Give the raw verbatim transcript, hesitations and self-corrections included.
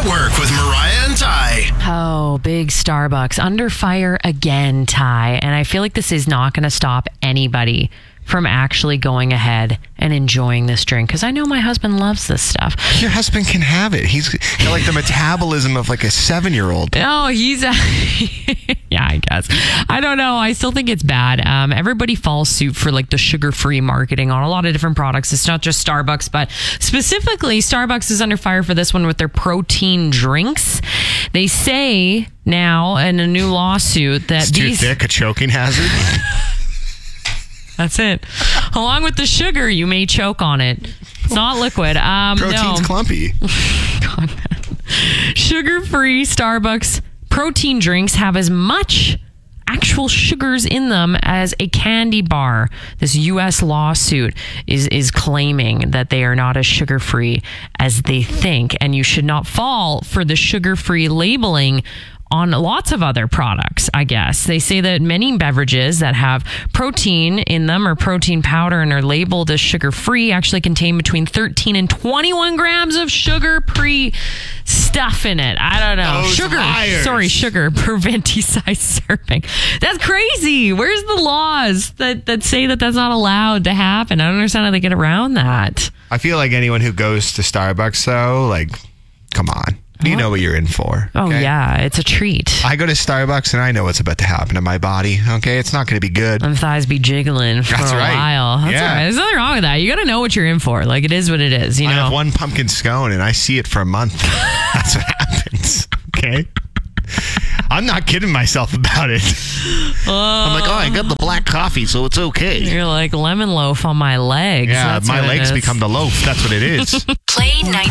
Network with Mariah and Ty. Oh, big Starbucks under fire again, Ty. And I feel like this is not going to stop anybody from actually going ahead and enjoying this drink, because I know my husband loves this stuff. Your husband can have it. He's got like the metabolism of like a seven-year-old. Oh, he's a yeah, I guess. I don't know. I still think it's bad. Um, everybody falls suit for like the sugar-free marketing on a lot of different products. It's not just Starbucks, but specifically Starbucks is under fire for this one with their protein drinks. They say now in a new lawsuit that It's too these thick, a choking hazard. That's it. Along with the sugar, you may choke on it. It's not liquid. Um, Protein's no. clumpy. God, sugar-free Starbucks protein drinks have as much actual sugars in them as a candy bar. This U S lawsuit is is claiming that they are not as sugar-free as they think, and you should not fall for the sugar-free labeling on lots of other products, I guess. They say that many beverages that have protein in them or protein powder and are labeled as sugar-free actually contain between thirteen and twenty-one grams of sugar-free stuff in it. I don't know. Those sugar. liars. Sorry, sugar per venti size serving. That's crazy. Where's the laws that, that say that that's not allowed to happen? I don't understand how they get around that. I feel like anyone who goes to Starbucks, though, like, come on. You know what you're in for. Oh, okay? yeah. It's a treat. I go to Starbucks and I know what's about to happen to my body. Okay, it's not going to be good. Them thighs be jiggling for That's a right. while. That's Yeah. all right. There's nothing wrong with that. You got to know what you're in for. Like, it is what it is. You I know. have one pumpkin scone and I see it for a month. That's what happens. Okay. I'm not kidding myself about it. I'm like, oh, I got the black coffee, so it's okay. You're like lemon loaf on my legs. Yeah, That's my what it legs is. become the loaf. That's what it is. Play ninety.